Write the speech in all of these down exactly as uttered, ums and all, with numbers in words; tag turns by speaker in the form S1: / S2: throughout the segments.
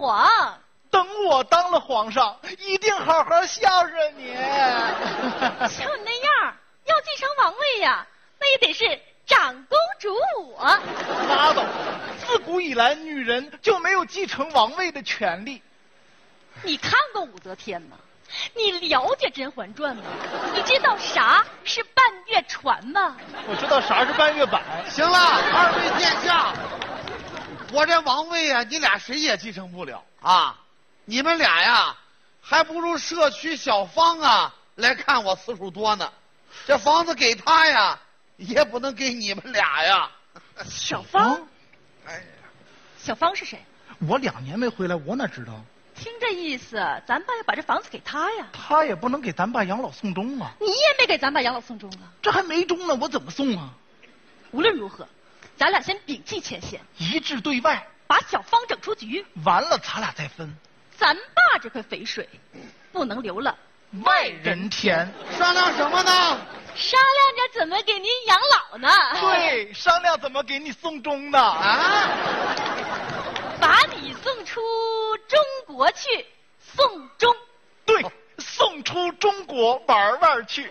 S1: 皇。
S2: 等我当了皇上，一定好好孝顺你。
S1: 像你那样，要继承王位呀，那也得是长公主我。
S2: 拉倒！自古以来，女人就没有继承王位的权利。
S1: 你看过武则天吗？你了解《甄嬛传》吗？你知道啥是半月船吗？
S2: 我知道啥是半月板。
S3: 行了，二位殿下，我这王位啊，你俩谁也继承不了啊！你们俩呀，还不如社区小芳啊来看我次数多呢。这房子给他呀，也不能给你们俩呀。
S1: 小芳？
S3: 哎呀，
S1: 小芳是谁？
S2: 我两年没回来，我哪知道？
S1: 听这意思，咱爸要把这房子给他呀。
S2: 他也不能给咱爸养老送终啊。
S1: 你也没给咱爸养老送终啊。
S2: 这还没终呢，我怎么送啊？
S1: 无论如何，咱俩先摒弃前嫌，
S2: 一致对外，
S1: 把小芳整出局。
S2: 完了，咱俩再分。
S1: 咱爸这块肥水，不能留了
S2: 外人田。
S3: 商量什么呢？
S1: 商量着怎么给您养老呢。
S2: 对，商量怎么给你送终呢。
S3: 啊！
S1: 把你送出中国去，送终。
S2: 对，送出中国玩玩去。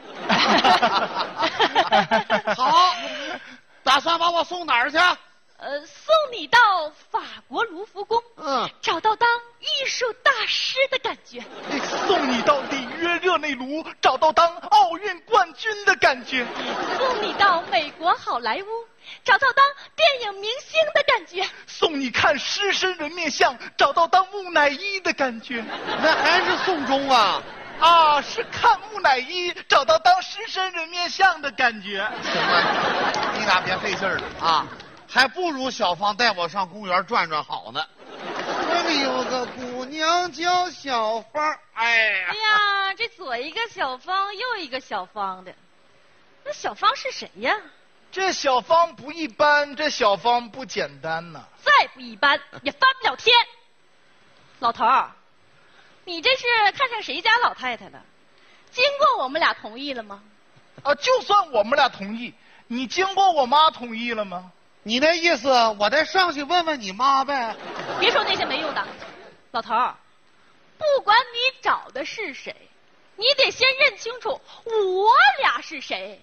S3: 好，打算把我送哪儿去？
S1: 呃，送你到法国卢浮宫，
S3: 嗯，
S1: 找到当艺术大师的感觉。
S2: 送你到里约热内卢，找到当奥运冠军的感觉。
S1: 送你到美国好莱坞，找到当电影明星的感觉。
S2: 送你看狮身人面像，找到当木乃伊的感觉。
S3: 那还是送终啊？
S2: 啊，是看木乃伊找到当狮身人面像的感觉。
S3: 行了，你俩别费劲儿了啊，还不如小芳带我上公园转转好呢。这里有个姑娘叫小芳，哎呀，
S1: 哎呀，这左一个小芳，右一个小芳的，那小芳是谁呀？
S2: 这小芳不一般，这小芳不简单呐。
S1: 再不一般也翻不了天。老头儿，你这是看上谁家老太太了？经过我们俩同意了吗？
S2: 啊，就算我们俩同意，你经过我妈同意了吗？
S3: 你那意思，我再上去问问你妈呗。
S1: 别说那些没用的，老头儿，不管你找的是谁，你得先认清楚我俩是谁。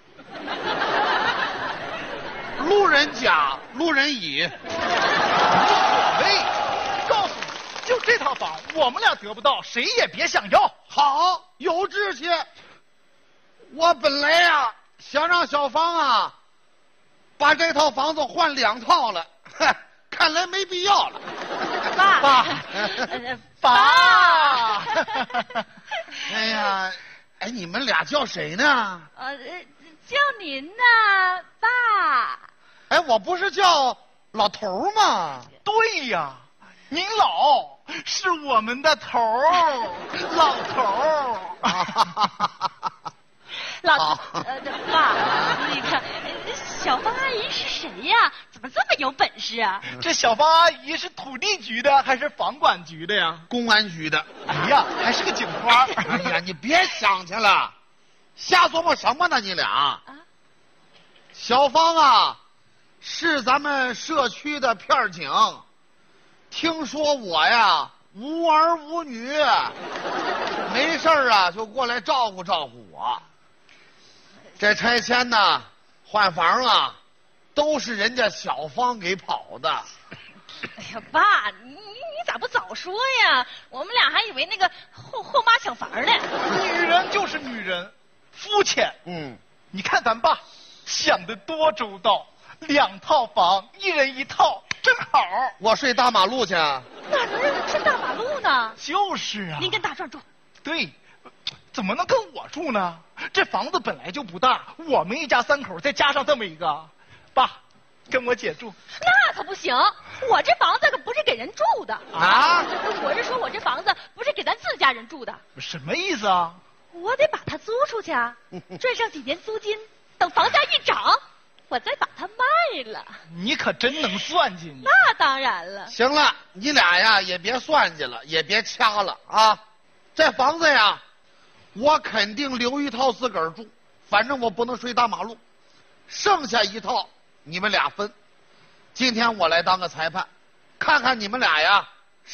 S3: 路人甲，路人乙。
S2: 喂，告诉你，就这套房，我们俩得不到，谁也别想要。
S3: 好，有志气。我本来呀、想让小芳啊把这套房子换两套了，看来没必要了。
S1: 爸，
S2: 爸
S1: 呃
S2: 爸。
S3: 哎呀，哎，你们俩叫谁呢？
S1: 呃，叫您呢，爸。
S3: 哎，我不是叫老头吗？
S2: 对呀，您老是我们的头儿，老头儿。
S1: 老呃，爸，那个小芳阿姨是谁呀？怎么这么有本事啊？
S2: 这小芳阿姨是土地局的还是房管局的呀？
S3: 公安局的。
S2: 哎呀，还是个警花。
S3: 哎呀，你别想去了，瞎琢磨什么呢？你俩。啊，小芳啊，是咱们社区的片警，听说我呀无儿无女，没事儿啊就过来照顾照顾我。这拆迁呢，换房啊，都是人家小芳给跑的。
S1: 哎呀，爸，你你你咋不早说呀？我们俩还以为那个后后妈抢房呢。
S2: 女人就是女人，肤浅。
S3: 嗯，
S2: 你看咱爸想得多周到，两套房，一人一套，正好。
S3: 我睡大马路去。
S1: 哪能让人睡大马路呢？
S2: 就是啊。
S1: 您跟大壮住。
S2: 对，怎么能跟我住呢？这房子本来就不大，我们一家三口再加上这么一个，爸，跟我姐住。
S1: 那可不行，我这房子可不是给人住的
S3: 啊！
S1: 我是说我这房子不是给咱自家人住的。
S2: 什么意思啊？
S1: 我得把它租出去啊，赚上几年租金，等房价一涨，我再把它卖了。
S2: 你可真能算计你。
S1: 那当然了。
S3: 行了，你俩呀也别算计了，也别掐了啊！这房子呀，我肯定留一套自个儿住，反正我不能睡大马路。剩下一套你们俩分。今天我来当个裁判，看看你们俩呀